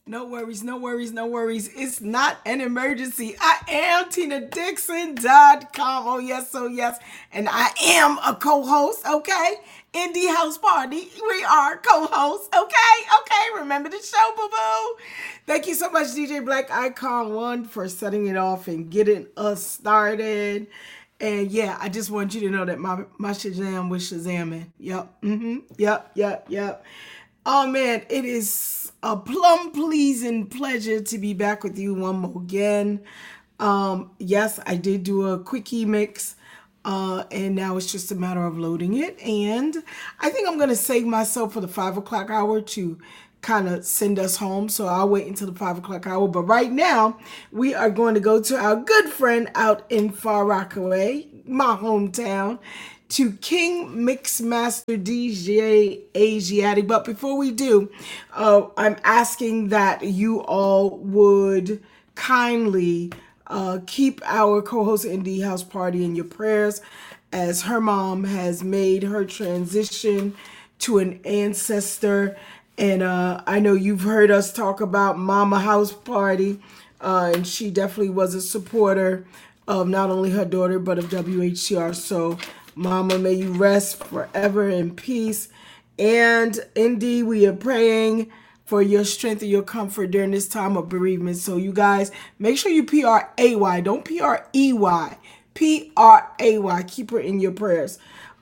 No worries, no worries, no worries. It's not an emergency. I am TinaDixon.com. Oh, yes, oh, yes. And I am a co host, okay? Indie House Party. We are co hosts, okay? Okay, remember the show, boo boo. Thank you so much, DJ Black Icon 1, for setting it off and getting us started. And yeah, I just want you to know that my Shazam was Shazamming. Yep. Yep. Oh man, it is a plum pleasing pleasure to be back with you one more again. Yes, I did do a quickie mix, and now it's just a matter of loading it. And I think I'm gonna save myself for the 5 o'clock hour to kind of send us home. So I'll wait until the 5 o'clock hour. But right now, we are going to go to our good friend out in Far Rockaway, my hometown, to King Mixmaster DJ Asiatic. But before we do, I'm asking that you all would kindly keep our co-host Indie House Party in your prayers, as her mom has made her transition to an ancestor. And I know you've heard us talk about Mama House Party, and she definitely was a supporter of not only her daughter, but of WHCR. So, Mama, may you rest forever in peace. And indeed, we are praying for your strength and your comfort during this time of bereavement. So, you guys, make sure you PRAY, don't PREY. PRAY. Keep her in your prayers.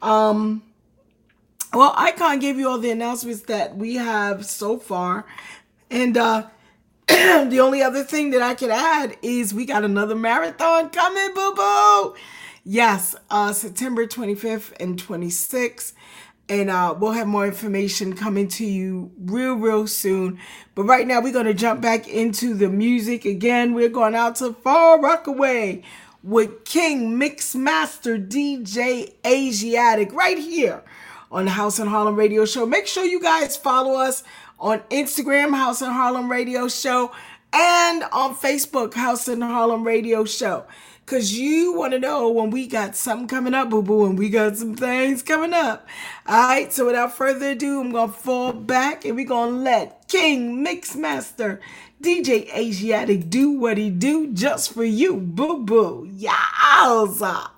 Well, Icon gave you all the announcements that we have so far. And the only other thing that I could add is we got another marathon coming, boo-boo. Yes, September 25th and 26th. And we'll have more information coming to you real soon. But right now, we're going to jump back into the music. Again, we're going out to Far Rockaway with King Mixmaster DJ Asiatic right here on the House in Harlem Radio Show. Make sure you guys follow us on Instagram, House in Harlem Radio Show, and on Facebook, House in Harlem Radio Show. Because you want to know when we got something coming up, boo-boo, and we got some things coming up. All right, so without further ado, I'm going to fall back, and we're going to let King Mixmaster DJ Asiatic do what he do just for you, boo-boo. Yowza!